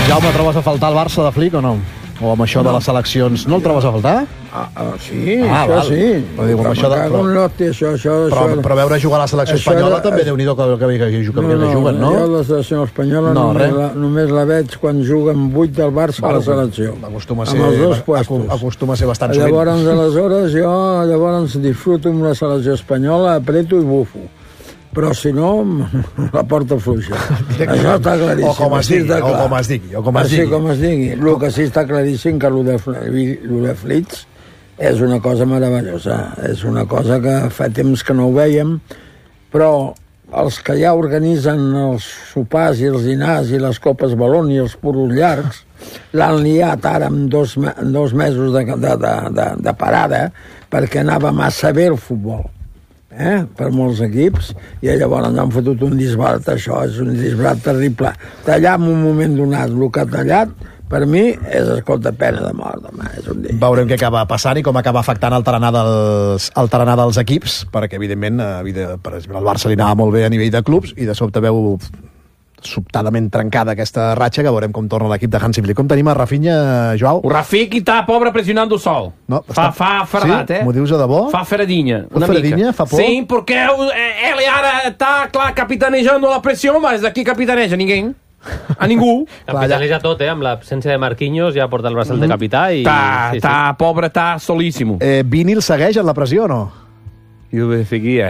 Jaume, trobes a faltar el Barça de Flick o no? O amb això de les seleccions, no el trobes a faltar? Sí, això sí. Però diu, amb això de... Però veure jugar a la selecció espanyola també Déu-n'hi-do que juguen, no? Jo la selecció espanyola només la veig quan juguen 8 del Barça a la selecció. Acostuma a ser bastant sovint. Llavors disfruto amb la selecció espanyola, apreto i bufo. Però si no, la porta fluixa. Això està claríssim. O com es digui. El que sí està claríssim que el de Flitz és una cosa meravellosa. És una cosa que fa temps que no ho veiem, però els que ja organitzen els sopars i els dinars i les copes balón i els puros llargs l'han liat ara amb dos mesos de parada perquè anava massa bé el futbol. Per molts equips, i llavors han fotut un disbarat. Això és un disbarat terrible. Tallar en un moment donat el que ha tallat, per mi, és, escolta, pena de mort. Veurem què acaba passant i com acaba afectant el tarannà dels equips, perquè, evidentment, per exemple, el Barça li anava molt bé a nivell de clubs, i de sobte veu sobtadament trencada aquesta ratxa, que veurem com torna l'equip de Hansi Flick. Com tenim a Rafinha, Joao? O Rafinha está pobre pressionando o sol. No, fa ferdat, M'ho dius a debò? Fa feradinha, una mica. Fa por? Sim, porque ele ara está, clar, capitanejando la presión, mas daqui capitaneja ninguém. A ningú. Capitaneja tot, amb l'absència de Marquinhos ja porta el braçal de capità i... Està pobre, està solíssimo. Vini el segueix en la pressió o no? Yo seguía.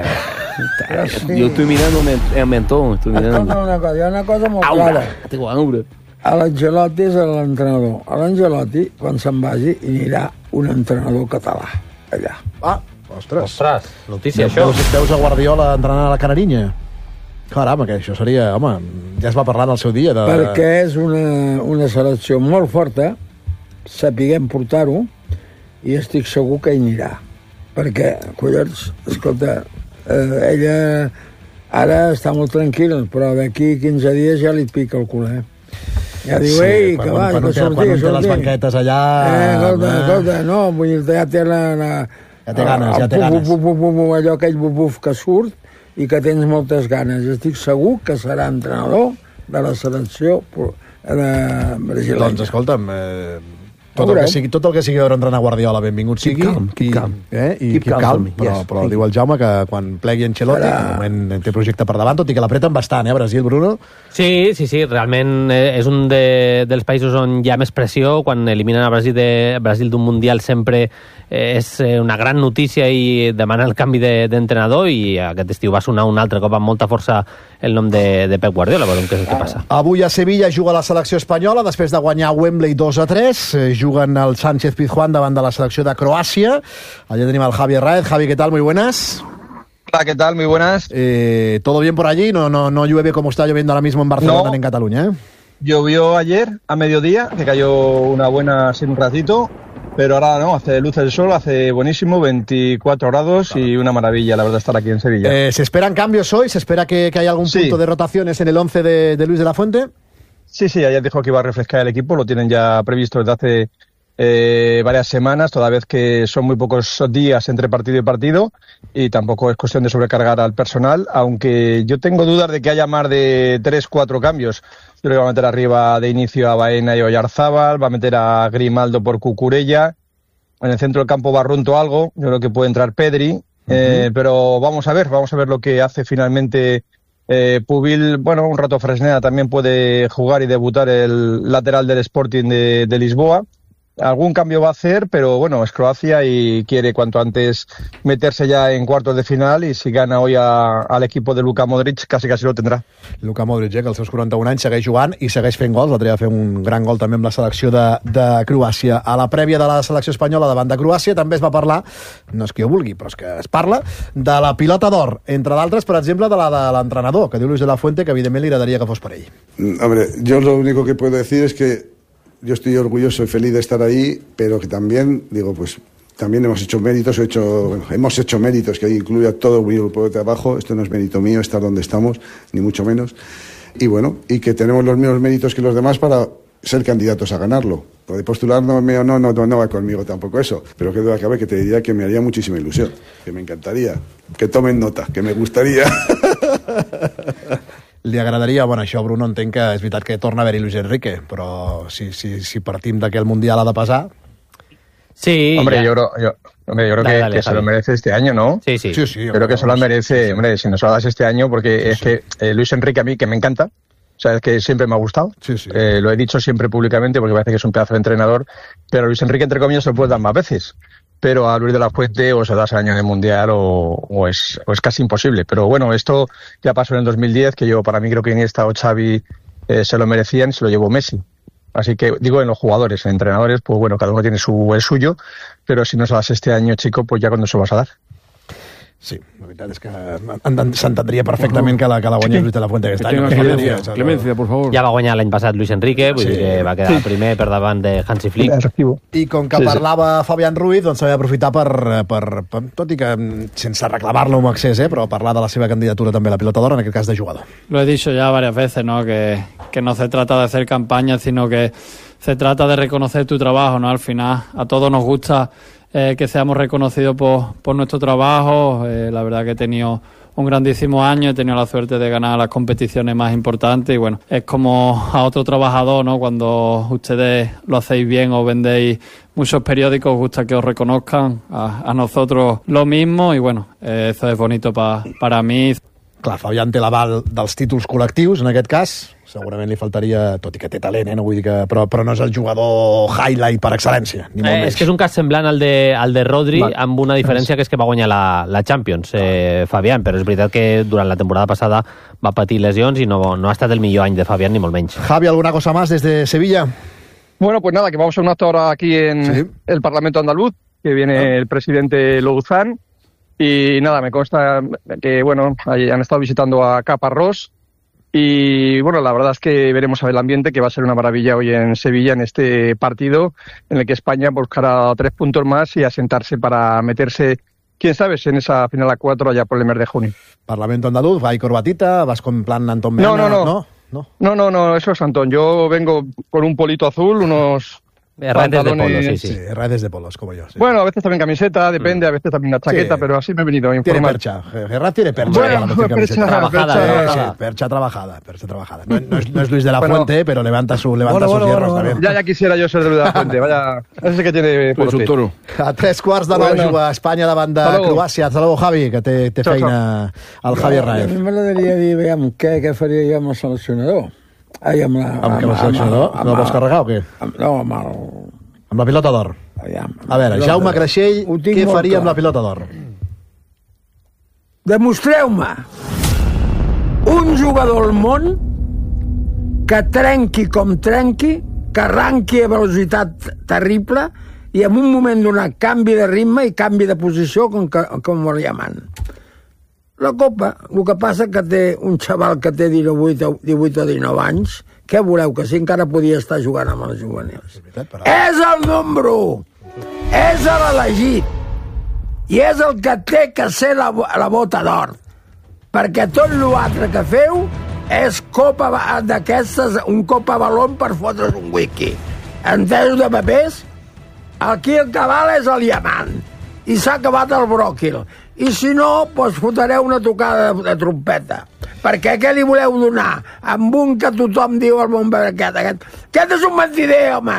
Yo estoy mirando el mentón. Hi ha una cosa molt clara. A l'Ancelotti és l'entrenador. A l'Ancelotti, quan se'n vagi, hi anirà un entrenador català allà. Ostres, notícia, això. Veus a Guardiola entrenant a la Canarinya? Caram, que això seria... Home, ja es va parlar en el seu dia. Perquè és una selecció molt forta, sapiguem portar-ho, i estic segur que hi anirà. Perquè, collons, escolta, ella ara està molt tranquil·la, però d'aquí 15 dies ja li pica el cul, Ja diu, ei, que va, que sortir. Quan té les banquetes allà... Escolta, no, vull dir, ja té ja té ganes. Allò aquell buf que surt i que tens moltes ganes. Estic segur que serà entrenador de la selecció brasilenya. Doncs, escolta'm... Tot el que sigui veure entrenar Guardiola, benvingut sigui. Keep calm. Però diu el Jaume que quan plegui Ancelotti, de moment té projecte per davant, tot i que l'apreten bastant, Brasil, Bruno? Sí, realment és un dels països on hi ha més pressió. Quan eliminen a Brasil d'un Mundial sempre és una gran notícia i demana el canvi d'entrenador, i aquest estiu va sonar un altre cop amb molta força el nom de Pep Guardiola. Veurem què és el que passa. Avui a Sevilla juga la selecció espanyola després de guanyar Wembley 2-3. Juguen el Sánchez Pizjuán davant de la selecció de Croàcia. Allá tenemos al Javi Herráez. Javi, ¿qué tal? Muy buenas. Hola, ¿qué tal? Muy buenas. ¿Todo bien por allí? ¿No llueve como está lloviendo ahora mismo en Barcelona, en Cataluña? Llovió ayer a mediodía, que cayó una buena sin un ratito, pero ahora no, hace luz el sol, hace buenísimo, 24 grados y una maravilla, la verdad, estar aquí en Sevilla. ¿Se esperan cambios hoy? ¿Se espera que haya algún punto de rotaciones en el 11 de Luis de la Fuente? Sí, ayer dijo que iba a refrescar el equipo, lo tienen ya previsto desde hace varias semanas, toda vez que son muy pocos días entre partido y partido, y tampoco es cuestión de sobrecargar al personal, aunque yo tengo dudas de que haya más de 3-4 cambios. Yo creo que va a meter arriba de inicio a Baena y Oyarzábal, va a meter a Grimaldo por Cucurella, en el centro del campo Barrunto algo, yo creo que puede entrar Pedri, pero vamos a ver lo que hace finalmente Pubil. Bueno, un rato Fresneda también puede jugar y debutar el lateral del Sporting de Lisboa. Algún cambio va a hacer, pero bueno, es Croacia y quiere cuanto antes meterse ya en cuartos de final, y si gana hoy al equipo de Luka Modric, casi lo tendrà. Luka Modric, que als seus 41 anys segueix jugant i segueix fent gols. L'altre dia va fer un gran gol també amb la selecció de Croàcia. A la prèvia de la selecció espanyola davant de Croàcia també es va parlar, no és que jo vulgui, però és que es parla, de la pilota d'or, entre d'altres, per exemple, de la de l'entrenador, que diu Luis de la Fuente, que evidentment li agradaria que fos per ell. Hombre, yo lo único que puedo decir es que yo estoy orgulloso y feliz de estar ahí, pero que también, también hemos hecho méritos, hemos hecho méritos, que incluye a todo mi grupo de trabajo. Esto no es mérito mío estar donde estamos, ni mucho menos. Y bueno, y que tenemos los mismos méritos que los demás para ser candidatos a ganarlo. Poder postular no va conmigo tampoco eso, pero que duda cabe que te diría que me haría muchísima ilusión, que me encantaría, que tomen nota, que me gustaría. li agradaria... Bueno, això, Bruno, entenc que és veritat que torna a haver-hi Luis Enrique, però si partim de que el Mundial ha de pasar... Sí. Hombre, yo creo que se lo merece este año, ¿no? Sí. Creo que se lo merece, hombre, si nos lo das este año, porque es que Luis Enrique a mí, que me encanta, o sea, es que siempre me ha gustado. Sí. Lo he dicho siempre públicamente porque parece que es un pedazo de entrenador, pero a Luis Enrique, entre comillas, se lo puede dar más veces. Pero a Luis de la Fuente o se das el año de Mundial o es casi imposible. Pero bueno, esto ya pasó en el 2010, que para mí creo que Iniesta o Xavi se lo merecían y se lo llevó Messi. Así que, digo, en los jugadores, en entrenadores, pues bueno, cada uno tiene el suyo, pero si no se lo das este año, chico, pues ya cuando se lo vas a dar. Sí, la veritat és que s'entendria perfectament que la guanyés Luis de la Fuente aquest any. Clemencia, por favor. Ja va guanyar l'any passat Luis Enrique, vull dir que va quedar primer per davant de Hansi Flick. I com que parlava Fabián Ruiz, doncs s'ha d'aprofitar per, tot i que sense reclamar-lo amb accés, però parlar de la seva candidatura també a la pilota d'or, en aquest cas de jugador. Lo he dicho ya varias veces, ¿no? Que no se trata de hacer campaña, sino que se trata de reconocer tu trabajo, ¿no? Al final a todos nos gusta que seamos reconocidos por nuestro trabajo. La verdad que he tenido un grandísimo año, he tenido la suerte de ganar las competiciones más importantes y bueno, es como a otro trabajador, ¿no? Cuando ustedes lo hacéis bien o vendéis muchos periódicos, os gusta que os reconozcan, a nosotros lo mismo y bueno, eso es bonito para mí. Clar, Fabián té l'aval dels títols col·lectius, en aquest cas. Segurament li faltaria, tot i que té talent, no vull dir que... Però no és el jugador highlight per excel·lència, ni molt més. És que és un cas semblant al de Rodri, amb una diferència que és que va guanyar la Champions, Fabián, però és veritat que durant la temporada passada va patir lesions i no ha estat el millor any de Fabián, ni molt menys. Javi, ¿alguna cosa más desde Sevilla? Bueno, pues nada, que vamos a un acto ahora aquí en el Parlamento Andaluz, que viene el presidente Louzán. Y nada, me consta que, bueno, han estado visitando a Caparrós y, bueno, la verdad es que veremos a ver el ambiente, que va a ser una maravilla hoy en Sevilla en este partido en el que España buscará 3 puntos más y asentarse para meterse, quién sabe, en esa final a 4 allá por el mes de junio. Parlamento Andaluz, va y corbatita, vas con plan Antón Meana. No, eso es Antón. Yo vengo con un polito azul, unos... Herrades de polo, sí. Herrades de polos, como yo. Sí. Bueno, a veces también camiseta, depende, a veces también una chaqueta, pero así me he venido a informar. Tiene percha, Herrad tiene percha. Bueno, percha trabajada. Percha trabajada. No es Luis de la Fuente, pero levanta sus hierros también. Ya quisiera yo ser de Luis de la Fuente, vaya, ese que tiene pues un toro. A 3:15 juga Espanya davant de Croàcia. Hasta luego, Javi, que té feina al Javi Hernández. A mi m'agradaria dir, veiem, què faria jo amb el seleccionador. Amb el seleccionador? No el vols carregar o què? Amb la pilota d'or. A veure, Jaume Creixell, què faria amb la pilota d'or? Demostreu-me un jugador al món que trenqui com trenqui, que arranqui a velocitat terrible i en un moment donat canvi de ritme i canvi de posició com el diamant. La Copa, el que passa que té un xaval que té 18 o 19 anys, què voleu, que si encara podia estar jugant amb els juvenils. És el número 1, és l'elegit, i és el que té que ser la bota d'or, perquè tot l'altre que feu és copa d'aquestes, un copa balón per fotre's un wiki. Entesos de papers? Aquí el que val és el diamant, i s'ha acabat el bròquil. I si no, doncs fotreu una tocada de trompeta. Perquè què li voleu donar? Amb un que tothom diu al món aquest. Aquest és un mentider, home!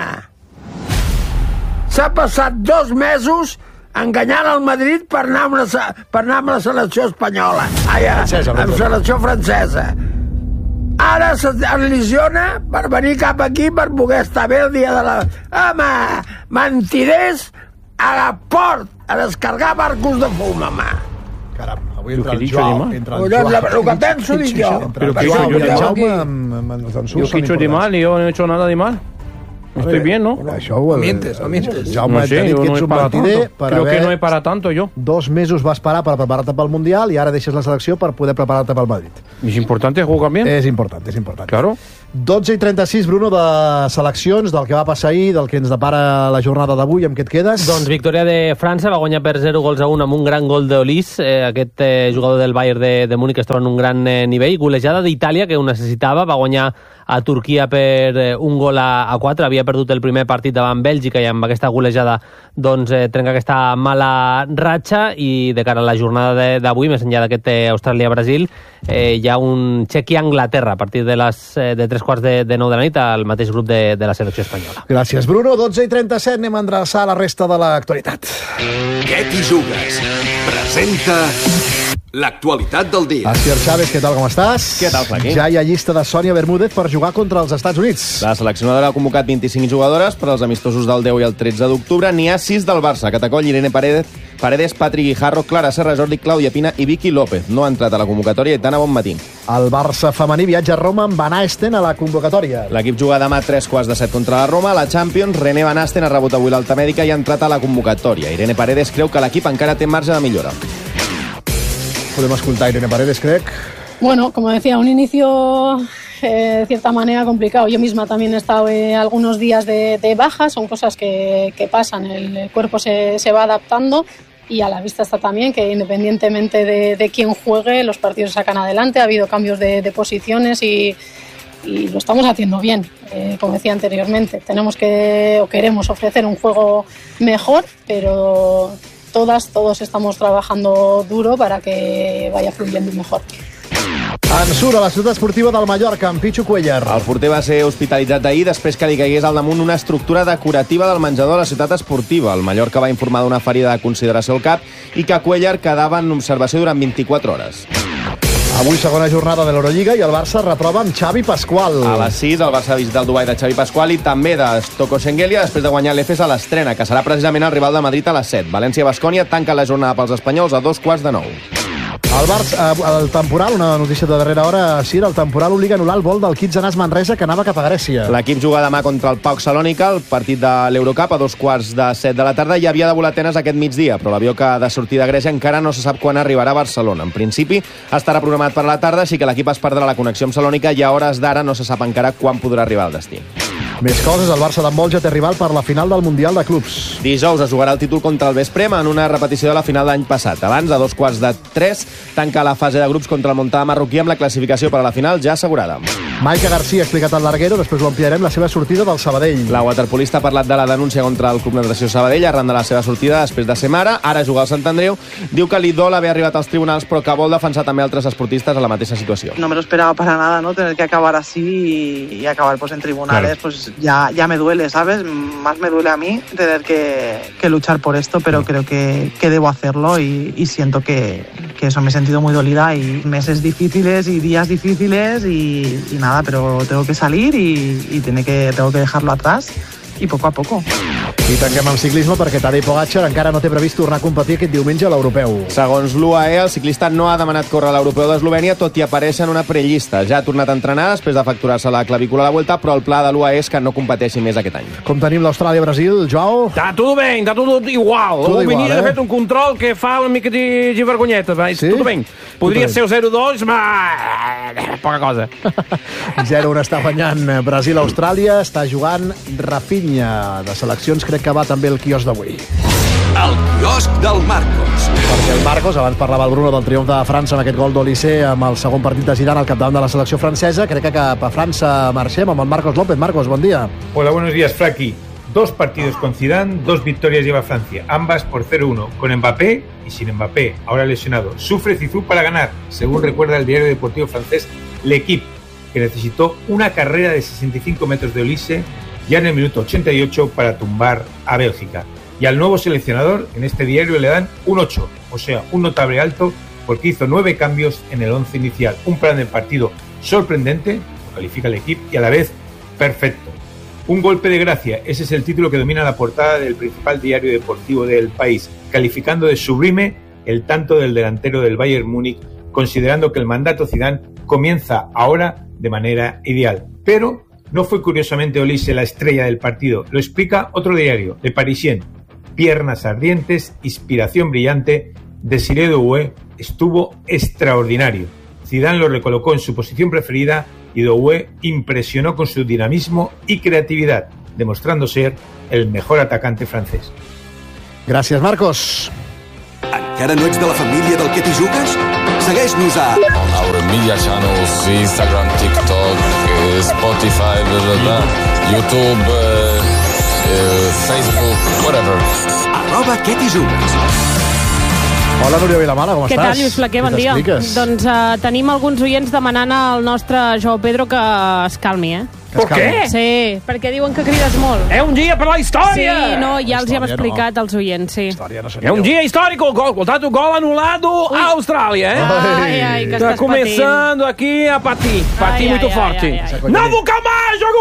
S'ha passat 2 mesos enganyant el Madrid per anar amb la selecció espanyola. Amb selecció francesa. Ara s'enlisiona per venir cap aquí per poder estar bé el dia de la... Home, mentiders a la port, a descargar barcos de fum, home. Caram, avui entra el Joao. El que penso dic jo. Pero ¿qué hizo yo de mal? Yo que he hecho de mal y yo no he hecho nada de mal. Estoy bien, ¿no? Mientes. Jaume, no sé, yo no he para tanto. Creo que no he para tanto, yo. 2 mesos vas parar per preparar-te pel Mundial i ara deixes la selecció per poder preparar-te pel Madrid. ¿Es importante jugar bien? És important. Claro. 12:36, Bruno, de seleccions, del que va passar ahir, del que ens depara la jornada d'avui, amb què et quedes? Doncs victòria de França, va guanyar per 0-1 amb un gran gol d'Olís, aquest jugador del Bayern de Múnich que es troba en un gran nivell. Golejada d'Itàlia, que ho necessitava, va guanyar a Turquia per 1-4, havia perdut el primer partit davant Bèlgica i amb aquesta golejada doncs trenca aquesta mala ratxa, i de cara a la jornada d'avui, més enllà d'aquest Austràlia-Brasil, hi ha un Txèquia-Anglaterra a partir de 3:15 de 9 de la nit al mateix grup de la selecció espanyola. Gràcies, Bruno. 12:37, anem a endreçar la resta de l'actualitat. Què t'hi jugues? Presenta l'actualitat del dia. Asier Chávez, què tal, com estàs? Què tal, Flaqui? Ja hi ha llista de Sònia Bermúdez per jugar contra els Estats Units. La seleccionadora ha convocat 25 jugadores per als amistosos del 10 i el 13 d'octubre. N'hi ha 6 del Barça: Catacoll, Irene Paredes, Patrick Guijarro, Clara Serra, Jordi, Clàudia Pina i Vicky López. No ha entrat a la convocatòria Aitana Bonmatí. El Barça femení viatja a Roma amb Van Asten a la convocatòria. L'equip juga demà a 3:15 contra la Roma. A la Champions, René Van Asten ha rebut avui l'alta mèdica i ha entrat a la convocatòria. Irene Paredes creu que l'equip encara té marge de millora. Podem escoltar Irene Paredes, crec. Bueno, como decía, un inicio de cierta manera complicado. Yo misma también he estado algunos días de baja, son cosas que pasan, el cuerpo se va adaptando, y a la vista está también que independientemente de quién juegue, los partidos se sacan adelante. Ha habido cambios de posiciones y lo estamos haciendo bien. Como decía anteriormente, queremos ofrecer un juego mejor, pero todos estamos trabajando duro para que vaya fluyendo mejor. En surt a la ciutat esportiva del Mallorca, amb Pichu Cuellar. El porter va ser hospitalitzat ahir després que li caigués al damunt una estructura decorativa del menjador a la ciutat esportiva. El Mallorca va informar d'una ferida de consideració al cap i que Cuellar quedava en observació durant 24 hores. Avui segona jornada de l'Eurolliga i el Barça retroba amb Xavi Pascual. A les 6 el Barça visita el Dubai de Xavi Pascual i també de Stoko Shengelia després de guanyar l'Efes a l'estrena, que serà precisament el rival de Madrid a les 7. València-Bascònia tanca la jornada pels espanyols a 9:15. El Barça, el temporal, una notícia de darrera hora, Sir, el temporal obliga a anul·lar el vol del Kitsanàs Manresa que anava cap a Grècia. L'equip juga demà contra el PAOK Salònica, el partit de l'Eurocup a 2:15 de la tarda, i havia de volar a Atenes aquest migdia, però l'avió que ha de sortir de Grècia encara no se sap quan arribarà a Barcelona. En principi estarà programat per la tarda, així que l'equip es perdrà la connexió amb Salònica i a hores d'ara no se sap encara quan podrà arribar al destí. Més coses, el Barça d'handbol ja té rival per la final del Mundial de Clubs. Dijous es jugarà el títol contra el Vesprem en una repetició de la final d'any passat. Abans, a 2:15, tanca la fase de grups contra el Montà marroquí amb la classificació per a la final ja assegurada. Maica García ha explicat al Larguero, després ho ampliarem, la seva sortida del Sabadell. La waterpolista ha parlat de la denúncia contra el Club Natació Sabadell arran de la seva sortida després de ser mare. Ara juga al Sant Andreu. Diu que li dol haver arribat als tribunals, però que vol defensar també altres esportistes a la mateixa situació. No me lo esperaba para nada, ¿no? Tener que acabar así y acabar pues en tribunales, claro. Pues ya me duele, ¿sabes? Más me duele a mí tener que luchar por esto, pero creo que debo hacerlo y siento que eso, me he sentido muy dolida y meses difíciles y días difíciles y nada, pero tengo que salir y tengo que dejarlo atrás i poc a poc. I tanquem amb ciclisme perquè Tadej Pogačar encara no té previst tornar a competir aquest diumenge a l'Europeu. Segons l'UAE, el ciclista no ha demanat córrer a l'Europeu d'Eslovènia, tot i aparèixer en una prellista. Ja ha tornat a entrenar després de fracturar-se la clavícula a la Vuelta, però el pla de l'UAE és que no competeixi més aquest any. Com tenim l'Austràlia-Brasil, Joao? Está todo bem, está todo igual. Tudo o igual, menino ha fet un control que fa una mica de vergonheta. Sí? Tudo bem. Podria ser o 0-2, mas poca cosa. 0-1 està guanyant Brasil-Austràlia, està jugant Rafinha. De seleccions crec que va també el quiosc d'avui. El quiosc del Marcos. Perquè el Marcos, abans parlava el Bruno del triomf de França amb aquest gol d'Olysée amb el segon partit de Zidane al capdavant de la selecció francesa. Crec que cap a França marxem amb el Marcos López. Marcos, bon dia. Hola, buenos días, Flaqui. 2 partidos con Zidane, 2 victorias lleva Francia, ambas por 0-1, con Mbappé y sin Mbappé, ahora lesionado. Sufre Zizou para ganar, según recuerda el diario deportivo francés L'Équipe, que necesitó una carrera de 65 metros de Olise ya en el minuto 88 para tumbar a Bélgica. Y al nuevo seleccionador, en este diario le dan un 8, o sea, un notable alto, porque hizo 9 cambios en el 11 inicial. Un plan de partido sorprendente, lo califica el equipo, y a la vez perfecto. Un golpe de gracia, ese es el título que domina la portada del principal diario deportivo del país, calificando de sublime el tanto del delantero del Bayern Múnich, considerando que el mandato Zidane comienza ahora de manera ideal. Pero no fue curiosamente Olise la estrella del partido, lo explica otro diario, Le Parisien. Piernas ardientes, inspiración brillante, Désiré Doué estuvo extraordinario. Zidane lo recolocó en su posición preferida y Doué impresionó con su dinamismo y creatividad, demostrando ser el mejor atacante francés. Gràcies, Marcos. Encara no ets de la família del Que t'hi jugues? Segueix-nos a our media channels, Instagram, TikTok, Spotify, YouTube, Facebook, whatever. @Que t'hi jugues. Hola, Núria Vilamala, com Què estàs? tal, Lluís Flaquer? Bon dia. Doncs tenim alguns oients demanant al nostre Joao Pedro que es calmi, Per què? Sí, perquè diuen que crides molt. Un dia per la història! Sí, no, ja els hi hem explicat als oients, sí. Un dia històrico, escoltat, gol anulado a Austràlia, Ai, que Está estàs começando aqui a patir muito forte. Não vou calmar, jogo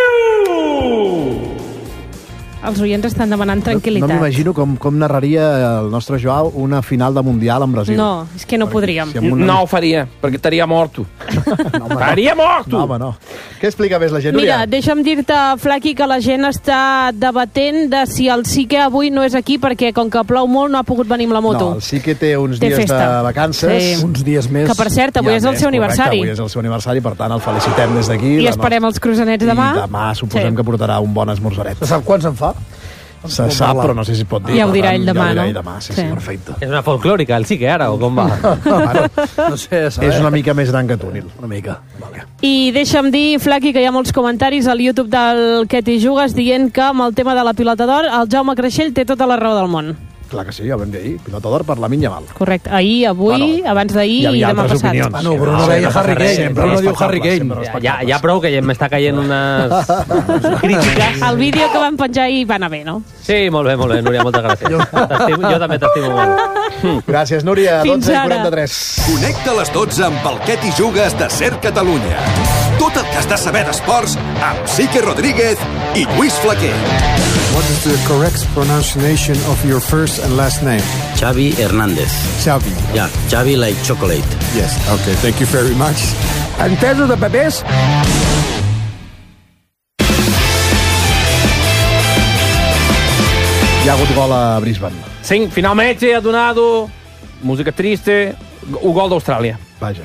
Brasil! Els oients estan demanant tranquil·litat. No m'imagino com narraria el nostre Joao una final de Mundial amb Brasil. No, és que no podríem. No ho faria, perquè estaria morto. Estaria morto! No, home, no. Què explica més la gent, Mira, Núria? deixa'm dir-te, Flaqui, que la gent està debatent de si el Sique avui no és aquí perquè, com que plou molt, no ha pogut venir amb la moto. No, el sí que té uns Té dies festa. de vacances. Sí. Uns dies més. Que, per cert, avui és el seu aniversari. Avui és el seu aniversari, per tant, el felicitem des d'aquí. I esperem els croissants demà. I demà suposem que portarà un bon esmorzaret. Sap quants en fa? Se sap, però no sé si es pot dir. Ja ho dirà Per tant, ell demà, ja ho dirà no? ell demà, sí, perfecte. És una folclòrica, el sí que ara, o com va? No sé, És una mica més gran que tu, Nil. Una mica. I deixa'm dir, Flaqui, que hi ha molts comentaris al YouTube del Que t'hi jugues dient que amb el tema de la pilota d'or el Jaume Creixell té tota la raó del món. Clar que sí, ja ho vam dir ahir. Pilota d'or per Lamine Yamal. Correcte. Ahir, avui, abans d'ahir i demà passat. Bueno, Bruno deia Harry Kane. Bruno diu Harry Kane. Ja prou, que ja m'està caient unes crítiques. El vídeo que van penjar ahir va anar bé, no? Sí, molt bé, Núria, moltes gràcies. Jo també t'estimo molt. Gràcies, Núria. Fins 12 i ara. 43. Connecta a les 12 amb el Que t'hi jugues de Ser Catalunya. Tot el que has de saber d'esports amb Sique Rodríguez i Lluís Flaquer. What is the correct pronunciation of your first and last name? Xavi Hernández. Xavi. Yeah, Xavi like chocolate. Yes, okay, thank you very much. Entesos de papers? Hi ha hagut gol a Brisbane. Sim, finalmente ha donado música triste o gol da Austrália. Vaja.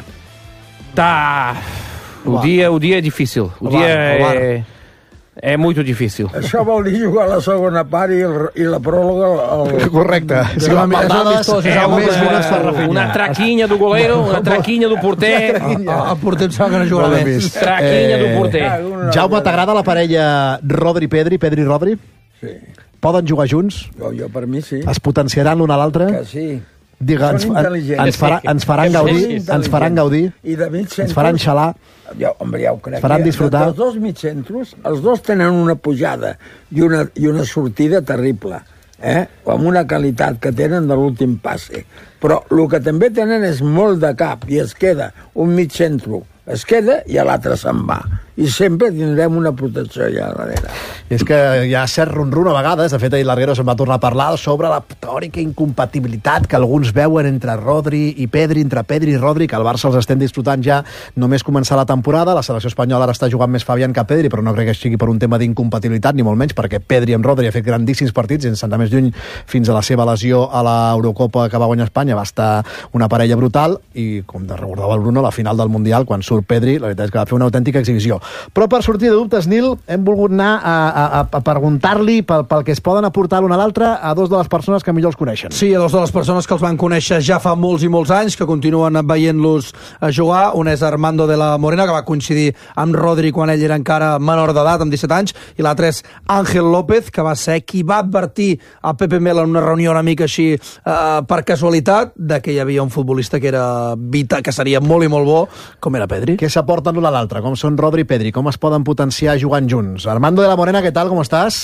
Tá. O dia é difícil. O dia é muito difícil. Això vol dir jugar la segona part i la pròrroga... Correcte. Si va mirar dades, més minuts per refinar. Una traquinha do goleiro, una traquinha do porter. El porter em sembla que no jugarà més. Traquinha do porter. Jaume, t'agrada la parella Rodri-Pedri, Pedri-Rodri? Sí. Poden jugar junts? Jo per mi sí. Es potenciaran l'un a l'altre? Que sí. Diga, Són intel·ligents. ens faran gaudir, I de mig centres... ens faran xalar. Ja ho crec. Ens faran disfrutar. Els dos mig centros, els dos tenen una pujada i una sortida terrible, amb una qualitat que tenen de l'últim passe. Però el que també tenen és molt de cap i es queda un mig centro, es queda i l'altre se'n va. I sempre tindrem una protecció allà darrere. És que hi ha cert ronron a vegades, de fet ahir l'Arguero se'n va tornar a parlar sobre la teòrica incompatibilitat que alguns veuen entre Rodri i Pedri, entre Pedri i Rodri, que el Barça els estem disfrutant ja només començar la temporada. La selecció espanyola ara està jugant més Fabián que Pedri, però no crec que sigui per un tema d'incompatibilitat, ni molt menys, perquè Pedri amb Rodri ha fet grandíssims partits, sense anar més lluny fins a la seva lesió a l'Eurocopa que va guanyar Espanya. Va estar una parella brutal i, com recordava el Bruno, la final del Mundial, quan surt Pedri, la veritat és que va fer una autèntica exhibició. Però per sortir de dubtes, Nil, hem volgut anar a preguntar-li pel que es poden aportar l'un a l'altre a dos de les persones que millor els coneixen. Sí, a dos de les persones que els van conèixer ja fa molts i molts anys, que continuen veient-los jugar. Un és Armando de la Morena, que va coincidir amb Rodri quan ell era encara menor d'edat, amb 17 anys, i l'altre és Ángel López, que va ser qui va advertir a Pepe Mel en una reunió una mica així per casualitat de que hi havia un futbolista que era que seria molt i molt bo, com era Pedri. Què s'aporten l'un a l'altre? Com són Rodri i Pedri? Com es poden potenciar jugant junts? Armando de la Morena, ¿qué tal? ¿Cómo estás?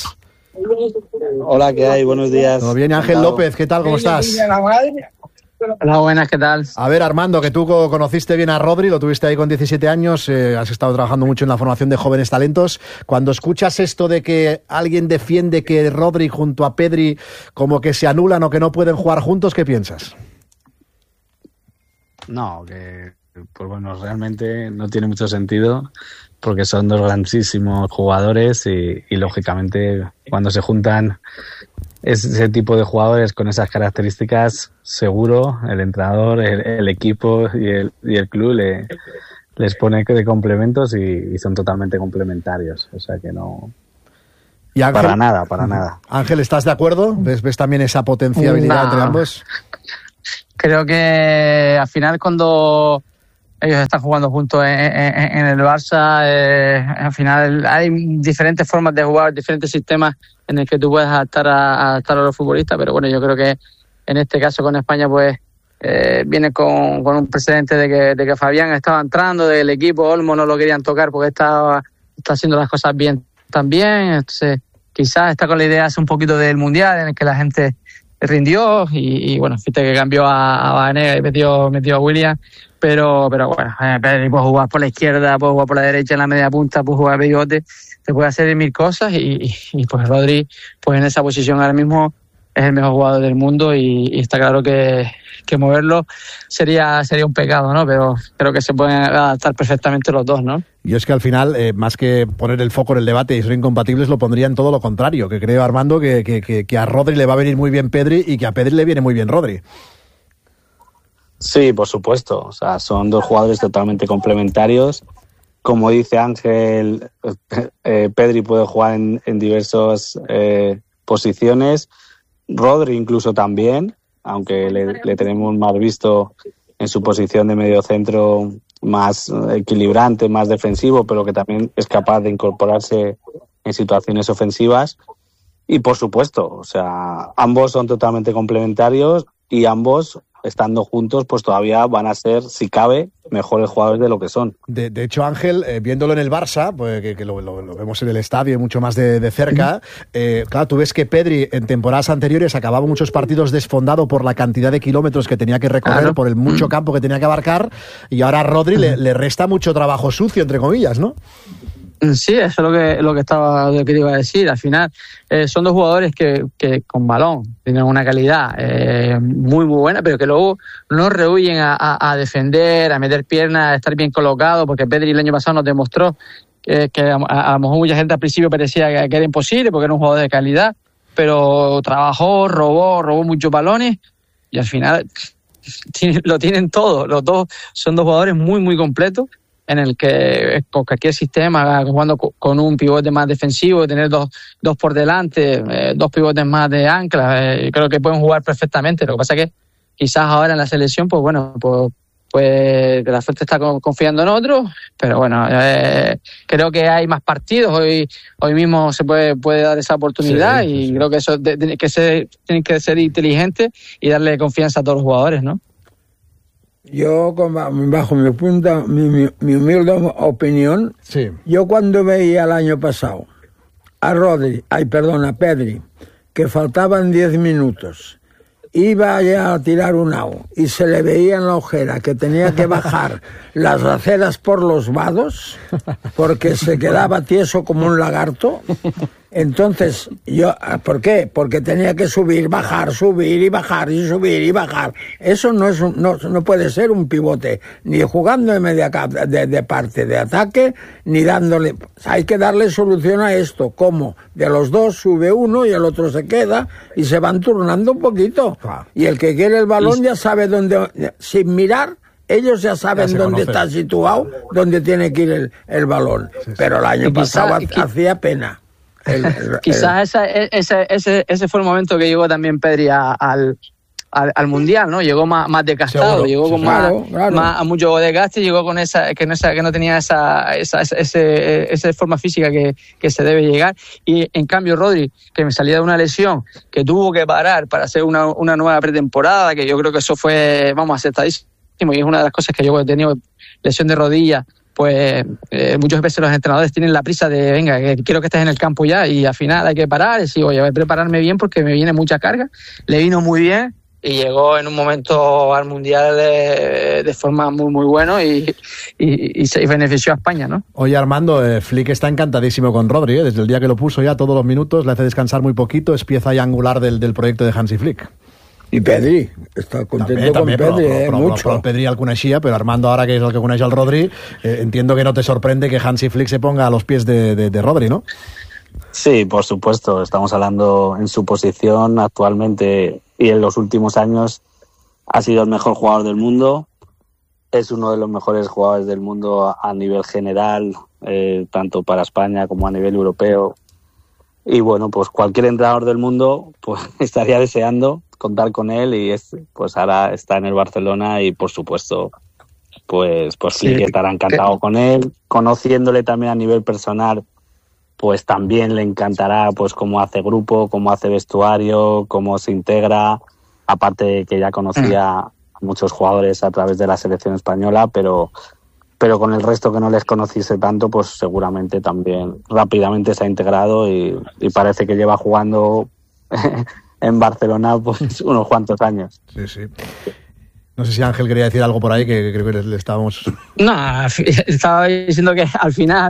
Hola, ¿qué hay? Buenos días. Todo bien. Ángel López, ¿qué tal? ¿Cómo estás? Hola, buenas, ¿qué tal? A ver, Armando, que tú conociste bien a Rodri, lo tuviste ahí con 17 años, has estado trabajando mucho en la formación de jóvenes talentos. Cuando escuchas esto de que alguien defiende que Rodri junto a Pedri como que se anulan o que no pueden jugar juntos, ¿qué piensas? No, que pues bueno, realmente no tiene mucho sentido porque son dos grandísimos jugadores y lógicamente cuando se juntan ese tipo de jugadores con esas características, seguro el entrenador, el equipo y el club les pone de complementos y son totalmente complementarios. O sea que no... ¿Y Ángel? Para nada. Ángel, ¿estás de acuerdo? ¿Ves también esa potenciabilidad entre ambos? Creo que al final cuando ellos están jugando juntos en el Barça, al final hay diferentes formas de jugar, diferentes sistemas en el que tú puedes adaptar a los futbolistas, pero bueno, yo creo que en este caso con España pues viene con un precedente de que Fabián estaba entrando del equipo, Olmo no lo querían tocar porque está haciendo las cosas bien también, entonces quizás está con la idea de hacer un poquito del Mundial en el que la gente rindió y bueno, fíjate que cambió a Vanega y metió a William, pero bueno, Pedri puede jugar por la izquierda, puede jugar por la derecha en la media punta, puede jugar pivote, se puede hacer mil cosas y pues Rodri pues en esa posición ahora mismo es el mejor jugador del mundo y está claro que moverlo sería un pecado, ¿no? Pero creo que se pueden adaptar perfectamente los dos, ¿no? Yo es que al final, más que poner el foco en el debate y ser incompatibles, lo pondría en todo lo contrario, que creo, Armando, que a Rodri le va a venir muy bien Pedri y que a Pedri le viene muy bien Rodri. Sí, por supuesto. O sea, son dos jugadores totalmente complementarios. Como dice Ángel, Pedri puede jugar en diversas posiciones. Rodri incluso también, aunque le tenemos más visto en su posición de mediocentro más equilibrante, más defensivo, pero que también es capaz de incorporarse en situaciones ofensivas. Y por supuesto, o sea, ambos son totalmente complementarios y ambos, estando juntos, pues todavía van a ser, si cabe, mejores jugadores de lo que son. De hecho, Ángel, viéndolo en el Barça, pues que lo vemos en el estadio mucho más de cerca, claro, tú ves que Pedri en temporadas anteriores acababa muchos partidos desfondado por la cantidad de kilómetros que tenía que recorrer, por el mucho campo que tenía que abarcar, y ahora a Rodri le resta mucho trabajo sucio, entre comillas, ¿no? Sí, eso es lo que iba a decir. Al final, son dos jugadores que con balón tienen una calidad muy, muy buena, pero que luego no rehuyen a defender, a meter piernas, a estar bien colocado, porque Pedri el año pasado nos demostró que a lo mejor mucha gente al principio parecía que era imposible porque era un jugador de calidad, pero trabajó, robó muchos balones y al final lo tienen todo. Los dos son dos jugadores muy, muy completos, en el que con cualquier sistema, jugando con un pivote más defensivo, tener dos por delante, dos pivotes más de ancla, creo que pueden jugar perfectamente. Lo que pasa es que quizás ahora en la selección, pues bueno, pues la suerte está confiando en otros, pero bueno, creo que hay más partidos, hoy mismo se puede dar esa oportunidad, sí, y creo que eso tienen que ser inteligentes y darle confianza a todos los jugadores, ¿no? Yo, bajo mi humilde opinión, sí, yo cuando veía el año pasado a Pedri, que faltaban 10 minutos, iba ya a tirar un out y se le veía en la ojera que tenía que bajar las aceras por los vados porque se quedaba tieso como un lagarto. Entonces, ¿por qué? Porque tenía que subir, bajar, subir y bajar y subir y bajar. Eso no puede ser un pivote, ni jugando de media de parte de ataque, ni dándole. Hay que darle solución a esto. ¿Cómo? De los dos sube uno y el otro se queda y se van turnando un poquito. Y el que quiere el balón ya sabe dónde, sin mirar. Ellos ya saben dónde está situado, dónde tiene que ir el balón. Sí. Pero el año pasado hacía pena. Quizás ese fue el momento que llegó también Pedri al Mundial, ¿no? Llegó más desgastado, llegó con más mucho desgaste, llegó con esa que no tenía esa forma física que se debe llegar. Y en cambio Rodri, que me salía de una lesión, que tuvo que parar para hacer una nueva pretemporada, que yo creo que eso fue, acertadísimo, y es una de las cosas que yo he tenido, lesión de rodilla. Pues muchas veces los entrenadores tienen la prisa de, venga, que quiero que estés en el campo ya, y al final hay que parar, y decir, oye, voy a prepararme bien porque me viene mucha carga. Le vino muy bien y llegó en un momento al Mundial de forma muy, muy buena y se benefició a España, ¿no? Oye, Armando, Flick está encantadísimo con Rodri, desde el día que lo puso ya todos los minutos, le hace descansar muy poquito, es pieza y angular del proyecto de Hansi Flick. I Pedri, està contento con Pedri, mucho. Però Pedri el coneixia, pero Armando, ahora que es el que coneix al Rodri, entiendo que no te sorprende que Hansi Flick se ponga a los pies de Rodri, ¿no? Sí, por supuesto. Estamos hablando en su posición actualmente y en los últimos años ha sido el mejor jugador del mundo. es uno de los mejores jugadores del mundo a nivel general, tanto para España como a nivel europeo. Y bueno, pues cualquier entrenador del mundo pues estaría deseando contar con él, y pues ahora está en el Barcelona, y por supuesto pues Flick estará encantado con él. Conociéndole también a nivel personal, pues también le encantará pues cómo hace grupo, cómo hace vestuario, cómo se integra, aparte de que ya conocía a muchos jugadores a través de la selección española, pero con el resto que no les conociese tanto, pues seguramente también rápidamente se ha integrado, y parece que lleva jugando en Barcelona pues unos cuantos años. Sí. No sé si Ángel quería decir algo por ahí, que creo que le estábamos... No, estaba diciendo que al final,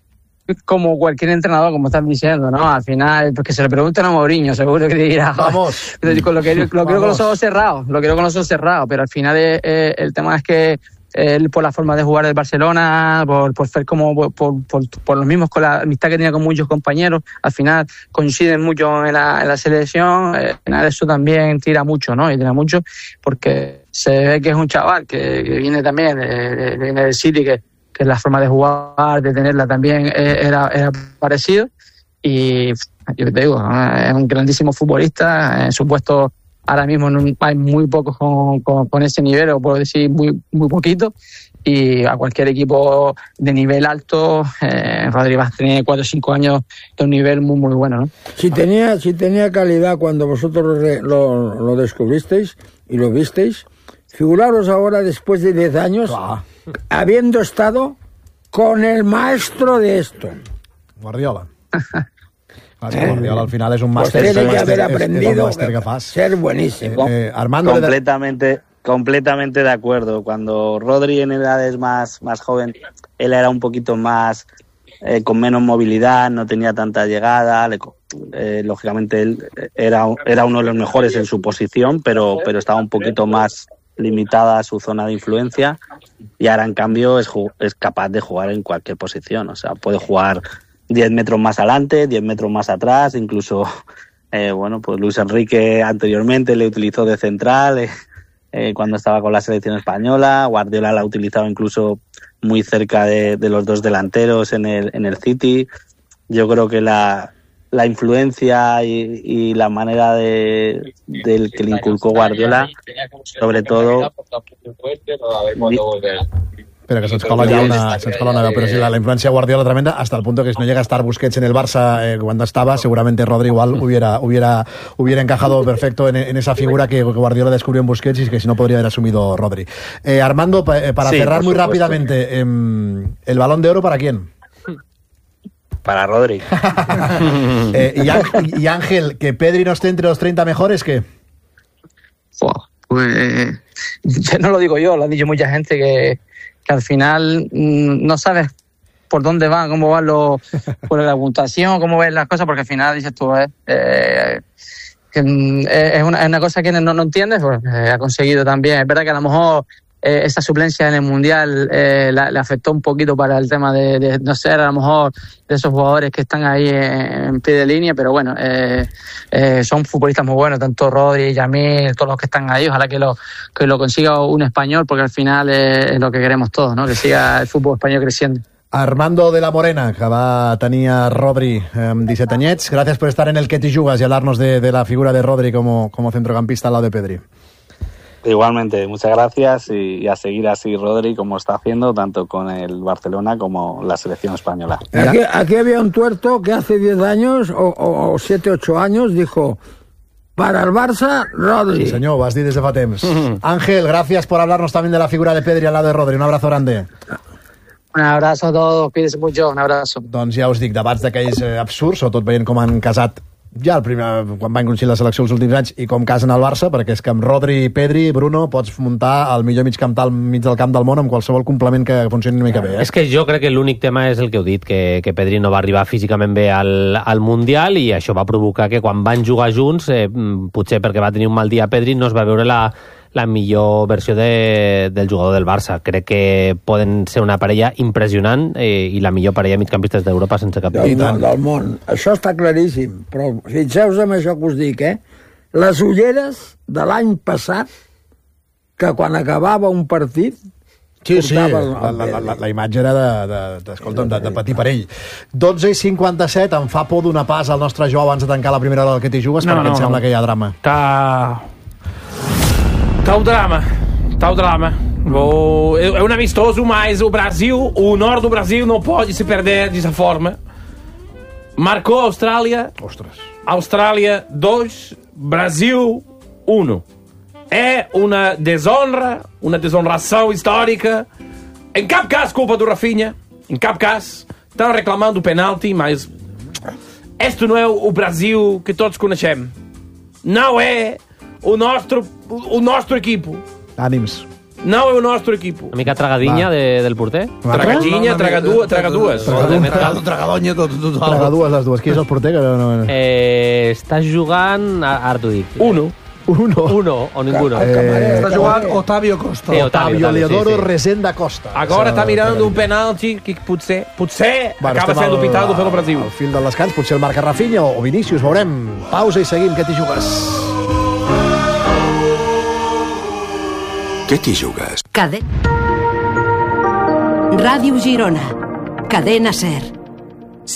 como cualquier entrenador, como están diciendo, ¿no? Al final, pues que se le pregunten a Mourinho, seguro que dirá... ¡Vamos! Lo quiero con los ojos cerrados, pero al final el tema es que él, por la forma de jugar del Barcelona, por ser como por los mismos, con la amistad que tenía con muchos compañeros, al final coinciden mucho en la selección. Al final eso también tira mucho, ¿no? Y tira mucho porque se ve que es un chaval que viene también viene del City, que la forma de jugar, de tenerla también era parecido, y yo te digo, es un grandísimo futbolista. En su puesto ahora mismo no hay muy pocos con ese nivel, o puedo decir muy poquito, y a cualquier equipo de nivel alto, Rodri va a tener 4 o 5 años de un nivel muy muy bueno, ¿no? Si tenía calidad cuando vosotros lo descubristeis y lo visteis, figuraros ahora, después de 10 años, habiendo estado con el maestro de esto. Guardiola. Guardiola al final es un máster. Pues tiene que haber aprendido a ser buenísimo. Armando, completamente de acuerdo. Cuando Rodri en edades más joven, él era un poquito más con menos movilidad, no tenía tanta llegada. Lógicamente él era uno de los mejores en su posición, pero estaba un poquito más limitada a su zona de influencia, y ahora en cambio es capaz de jugar en cualquier posición. O sea, puede jugar 10 metros más adelante, 10 metros más atrás, incluso pues Luis Enrique anteriormente le utilizó de central cuando estaba con la selección española. Guardiola la ha utilizado incluso muy cerca de los dos delanteros en el City. Yo creo que la influencia y la manera del que le inculcó Guardiola, sobre todo... Espera, que se'ns cola una veu, pero sí, la influencia de Guardiola tremenda, hasta el punto que si no llega a estar Busquets en el Barça cuando estaba, seguramente Rodri igual hubiera encajado perfecto en esa figura que Guardiola descubrió en Busquets, y que si no podría haber asumido Rodri. Armando, para cerrar muy rápidamente, ¿el Balón de Oro para quién? Para Rodri. Y Ángel, que Pedri no esté entre los 30 mejores, ¿qué? Pues no lo digo yo, lo han dicho mucha gente, que al final no sabes por dónde van, cómo van por la puntuación, cómo ven las cosas, porque al final dices tú, es una cosa que no entiendes, pues ha conseguido también. Es verdad que a lo mejor esa suplencia en el Mundial le afectó un poquito para el tema de no ser a lo mejor de esos jugadores que están ahí en pie de línea, pero bueno, son futbolistas muy buenos, tanto Rodri, Yamil, todos los que están ahí. Ojalá que lo consiga un español, porque al final es lo que queremos todos, ¿no? Que siga el fútbol español creciendo. Armando de la Morena, que va tenir Rodri 17 anyets. Gràcies per estar en el Que t'hi jugues y hablarnos de la figura de Rodri como centrocampista al lado de Pedri. Igualmente, muchas gracias, y a seguir así Rodri como está haciendo, tanto con el Barcelona como la selección española. Aquí había un tuerto que hace 10 años o 7, 8 años dijo: para el Barça, Rodri. Sí, señor, ho has dit des de fa temps. Ángel, gracias por hablarnos también de la figura de Pedri al lado de Rodri. Un abrazo grande. Un abrazo a todos, cuídense mucho, un abrazo. Doncs ja us dic, debats d'aquells absurds, sobretot veient com han casat ja quan van anunciar la selecció els últims anys, i com casen al Barça, perquè és que amb Rodri i Pedri, Bruno, pots muntar el millor mig del camp del món amb qualsevol complement que funcioni una mica bé. És que jo crec que l'únic tema és el que heu dit, que Pedri no va arribar físicament bé al Mundial, i això va provocar que quan van jugar junts, potser perquè va tenir un mal dia Pedri, no es va veure la millor versió del jugador del Barça. Crec que poden ser una parella impressionant, i la millor parella migcampistes d'Europa sense cap dubte. Del món. Això està claríssim, però fixeu-vos en això que us dic, les ulleres de l'any passat, que quan acabava un partit Sí, portava la imatge era de patir per ell. 12:57, em fa por donar pas al nostre Joao abans de tancar la primera hora del Que t'hi jugues, perquè em sembla que hi ha drama. Tá o drama. É um amistoso, mas o Brasil, o norte do Brasil não pode se perder dessa forma. Marcou a Austrália. Austrália 2, Brasil 1. É uma desonra, uma desonração histórica. Em cap caso, culpa do Rafinha. Em cap caso. Estão reclamando o penalti, mas este não é o Brasil que todos conhecemos. Não é o nosso equipo. Ànims. Não é o nosso equipo. Una mica tragadinha del porter. Tragadinha, traga dues. Tragadonha, total. Traga dues, les dues. Qui és el porter? Està jugant... Ara t'ho dic. Uno o ninguno. Està jugant Otavio Costa. Otavio Leodoro Resenda Costa. Agora está mirando un penalti que potser acaba sendo pitado pelo Brasil. Al fil del descans, potser el marca Rafinha o Vinícius, veurem. Pausa i seguim. Que t'hi jugues? Què t'hi jugues? Ràdio Girona. Cadena SER.